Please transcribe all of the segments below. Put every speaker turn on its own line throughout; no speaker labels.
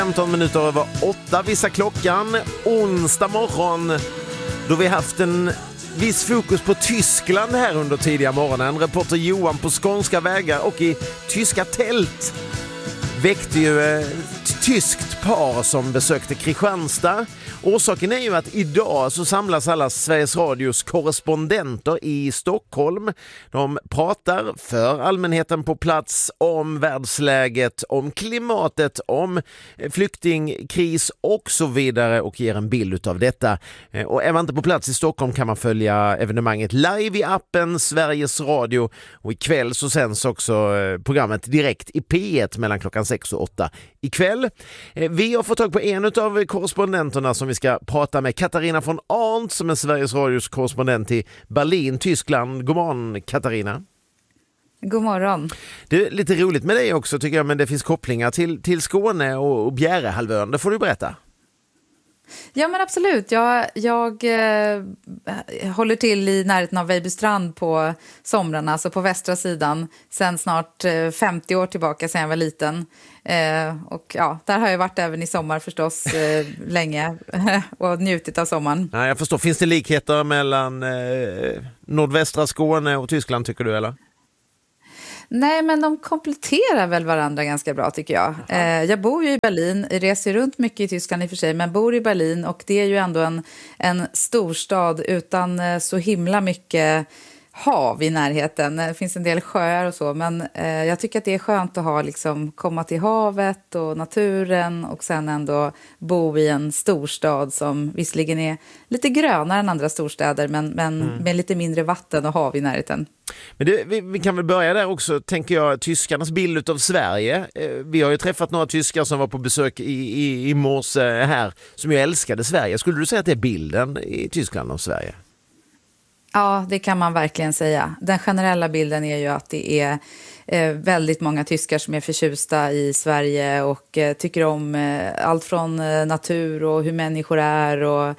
15 minuter över 8 vissa klockan, onsdag morgon, då vi haft en viss fokus på Tyskland här under tidiga morgonen. Reporter Johan på skånska vägar och i tyska tält väckte ju ett tyskt par som besökte Kristianstad. Orsaken är ju att idag så samlas alla Sveriges Radios korrespondenter i Stockholm. De pratar för allmänheten på plats om världsläget, om klimatet, om flyktingkris och så vidare och ger en bild av detta. Och är man inte på plats i Stockholm kan man följa evenemanget live i appen Sveriges Radio, och ikväll så sänds också programmet direkt i P1 mellan klockan 6 och 8 ikväll. Vi har fått tag på en av korrespondenterna som vi ska prata med, Katarina von Arndt, som är Sveriges Radios korrespondent i Berlin, Tyskland. God morgon, Katarina.
God morgon.
Det är lite roligt med dig också tycker jag, men det finns kopplingar till Skåne och Bjärehalvön. Det får du berätta.
Ja men absolut, jag håller till i närheten av Vejbystrand på somrarna, alltså på västra sidan, sen snart 50 år tillbaka sedan jag var liten. Och ja, där har jag varit även i sommar förstås länge och njutit av sommaren.
Ja, jag förstår, finns det likheter mellan nordvästra Skåne och Tyskland tycker du eller?
Nej, men de kompletterar väl varandra ganska bra tycker jag. Jag bor ju i Berlin, reser runt mycket i Tyskland i och för sig, men bor i Berlin och det är ju ändå en storstad utan så himla mycket hav i närheten. Det finns en del sjöar och så, men jag tycker att det är skönt att ha komma till havet och naturen och sen ändå bo i en storstad som visserligen är lite grönare än andra storstäder men med lite mindre vatten och hav i närheten.
Men vi kan väl börja där också, tänker jag, tyskarnas bild av Sverige. Vi har ju träffat några tyskar som var på besök i morse här som ju älskade Sverige. Skulle du säga att det är bilden i Tyskland av Sverige?
Ja, det kan man verkligen säga. Den generella bilden är ju att det är väldigt många tyskar som är förtjusta i Sverige och tycker om allt från natur och hur människor är och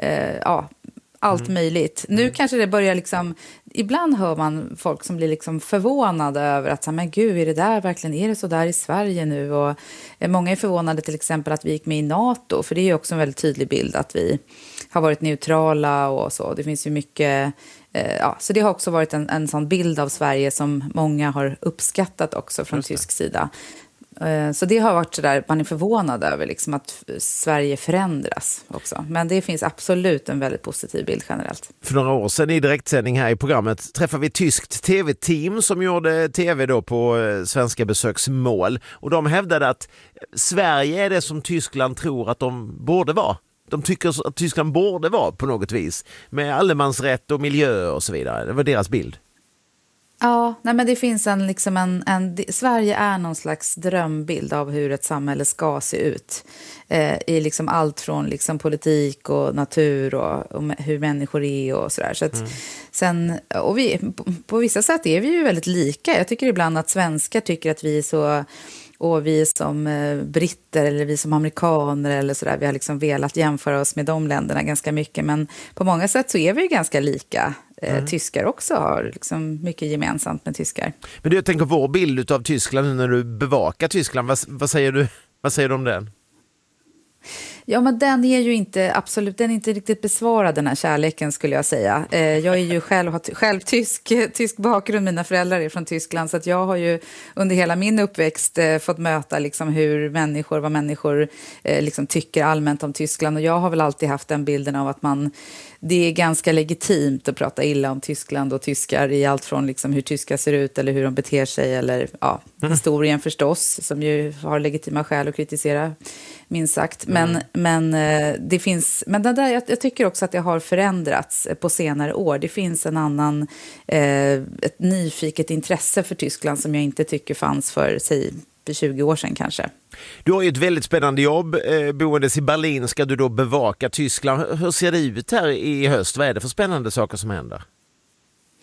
allt möjligt. Nu kanske det börjar ibland hör man folk som blir förvånade över att men gud, är det där verkligen, är det så där i Sverige nu? Och många är förvånade till exempel att vi gick med i NATO, för det är ju också en väldigt tydlig bild att vi har varit neutrala och så. Det finns ju mycket, så det har också varit en sån bild av Sverige som många har uppskattat också från tysk sida. Så det har varit så där, man är förvånad över att Sverige förändras också. Men det finns absolut en väldigt positiv bild generellt.
För några år sedan i direktsändning här i programmet träffade vi ett tyskt tv-team som gjorde tv då på svenska besöksmål. Och de hävdade att Sverige är det som Tyskland tror att de borde vara. De tycker att Tyskland borde vara på något vis. Med allemansrätt och miljö och så vidare. Det var deras bild.
Ja, nej men det finns Sverige är någon slags drömbild av hur ett samhälle ska se ut. I allt från politik och natur och hur människor är och sådär. Så att vi, på vissa sätt är vi ju väldigt lika. Jag tycker ibland att svenskar tycker att vi är så... Och vi som britter eller vi som amerikaner eller sådär, vi har velat jämföra oss med de länderna ganska mycket. Men på många sätt så är vi ju ganska lika. Tyskar också har mycket gemensamt med tyskar. Men
jag tänker vår bild av Tyskland nu när du bevakar Tyskland. Vad säger du? Vad säger du om den?
Ja, men den är ju inte riktigt besvarad, den här kärleken skulle jag säga. Jag är ju själv tysk bakgrund, mina föräldrar är från Tyskland, så att jag har ju under hela min uppväxt fått möta vad människor tycker allmänt om Tyskland, och jag har väl alltid haft den bilden av att det är ganska legitimt att prata illa om Tyskland och tyskar i allt från hur tyskar ser ut eller hur de beter sig eller historien förstås, som ju har legitima skäl att kritisera minst sagt. Men det finns, men det där, jag tycker också att det har förändrats på senare år. Det finns en annan ett nyfiket intresse för Tyskland som jag inte tycker fanns för 20 år sedan kanske.
Du har ju ett väldigt spännande jobb. Boendes i Berlin ska du då bevaka Tyskland. Hur ser det ut här i höst? Vad är det för spännande saker som händer?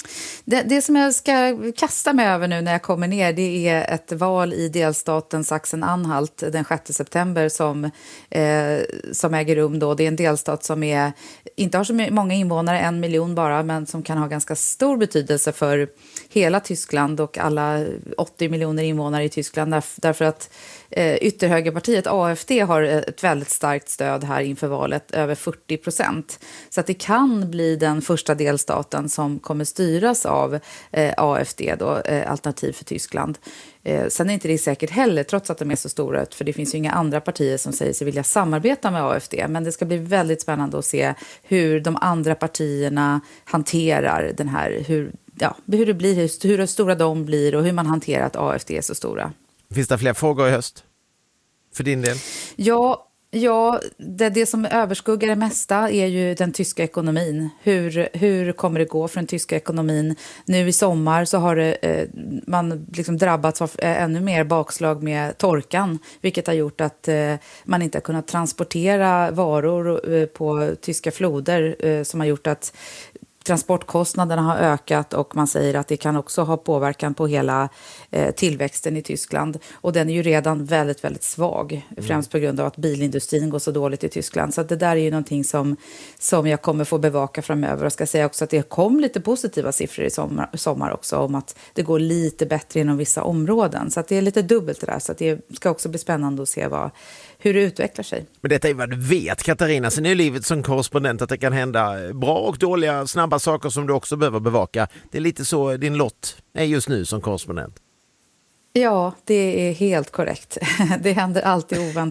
Det som jag ska kasta mig över nu när jag kommer ner, det är ett val i delstaten Sachsen-Anhalt den 6 september som äger rum då. Det är en delstat som inte har så många invånare, 1 miljon bara, men som kan ha ganska stor betydelse för hela Tyskland och alla 80 miljoner invånare i Tyskland. Därför att ytterhögerpartiet AfD har ett väldigt starkt stöd här inför valet, över 40%. Så att det kan bli den första delstaten som kommer styras av AfD, då, Alternativ för Tyskland. Sen är inte det säkert heller, trots att de är så stora, för det finns ju inga andra partier som säger sig vilja samarbeta med AfD. Men det ska bli väldigt spännande att se hur de andra partierna hanterar den här, hur det blir, hur stora de blir och hur man hanterar att AfD är så stora.
Finns det fler frågor i höst för din del?
Ja, det som överskuggar det mesta är ju den tyska ekonomin. Hur kommer det gå för den tyska ekonomin? Nu i sommar så har man liksom drabbats av ännu mer bakslag med torkan, vilket har gjort att man inte har kunnat transportera varor på tyska floder, som har gjort att transportkostnaderna har ökat, och man säger att det kan också ha påverkan på hela tillväxten i Tyskland. Och den är ju redan väldigt, väldigt svag, främst på grund av att bilindustrin går så dåligt i Tyskland. Så att det där är ju någonting som jag kommer få bevaka framöver. Och ska säga också att det kom lite positiva siffror i sommar också, om att det går lite bättre inom vissa områden. Så att det är lite dubbelt det där. Så att det ska också bli spännande att se hur det utvecklar sig.
Men detta är vad du vet, Katarina. Sen är livet som korrespondent att det kan hända bra och dåliga, snabba saker som du också behöver bevaka. Det är lite så din lott är just nu som korrespondent.
Ja, det är helt korrekt. Det händer alltid oväntat.